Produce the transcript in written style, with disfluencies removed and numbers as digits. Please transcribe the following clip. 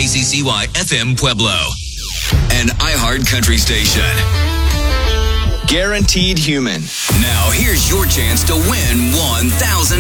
KCCY FM Pueblo. An iHeart Country station. Guaranteed Human. Now here's your chance to win $1,000.